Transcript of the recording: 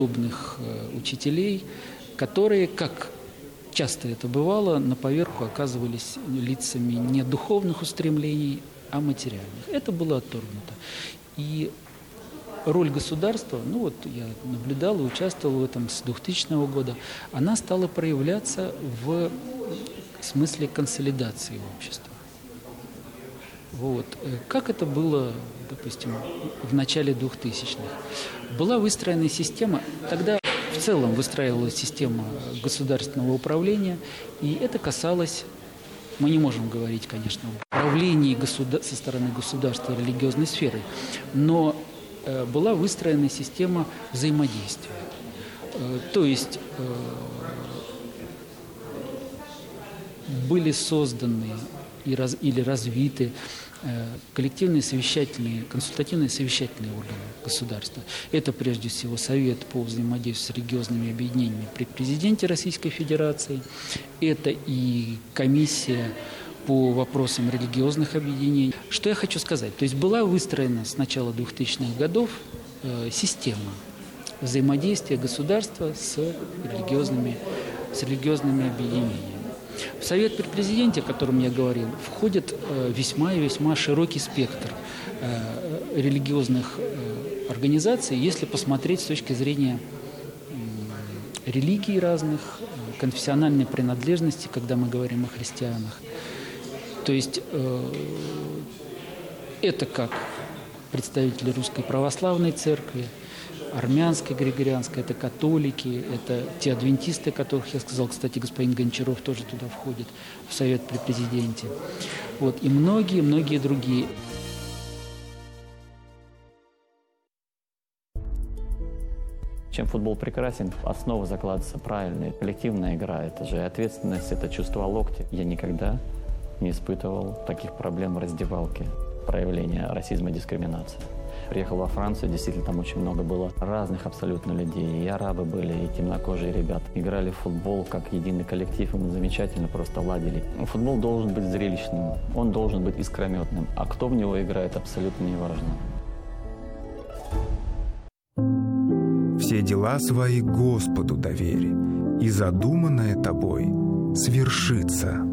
Удобных учителей, которые, как часто это бывало, на поверку оказывались лицами не духовных устремлений, а материальных. Это было отторгнуто. И роль государства, я наблюдал и участвовал в этом с 2000 года, она стала проявляться в смысле консолидации общества. Как это было, допустим, в начале 2000-х? Была выстроена система, тогда в целом выстраивалась система государственного управления, и это касалось, мы не можем говорить, конечно, об управлении со стороны государства религиозной сферой, но была выстроена система взаимодействия. То есть были созданы или развиты коллективные совещательные, консультативные совещательные органы государства. Это прежде всего Совет по взаимодействию с религиозными объединениями при президенте Российской Федерации. Это и комиссия по вопросам религиозных объединений. Что я хочу сказать? То есть была выстроена с начала 2000-х годов система взаимодействия государства с религиозными объединениями. В Совет при президенте, о котором я говорил, входит весьма и весьма широкий спектр религиозных организаций, если посмотреть с точки зрения религий разных, конфессиональной принадлежности, когда мы говорим о христианах. То есть это как представители Русской Православной Церкви, армянской, григорианской, это католики, это те адвентисты, о которых я сказал, кстати, господин Гончаров тоже туда входит, в Совет при президенте. И многие другие. Чем футбол прекрасен, основа закладывается правильная, коллективная игра, это же ответственность, это чувство локтя. Я никогда не испытывал таких проблем в раздевалке, проявления расизма и дискриминации. Приехал во Францию, действительно, там очень много было разных абсолютно людей. И арабы были, и темнокожие ребята. Играли в футбол как единый коллектив, и мы замечательно просто ладили. Футбол должен быть зрелищным, он должен быть искрометным. А кто в него играет, абсолютно не важно. Все дела свои Господу доверь, и задуманное тобой свершится.